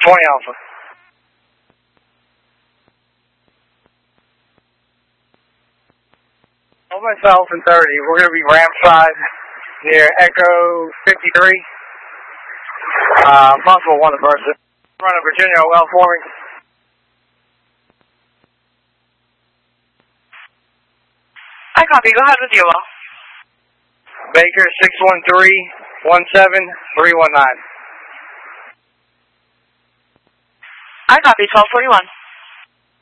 20 Alpha. Myself and 30. We're going to be ramp side near Echo 53. Possible one person. Front of Virginia, well forming. I copy. Go ahead with you all. Baker 613-17319. I copy. 1241.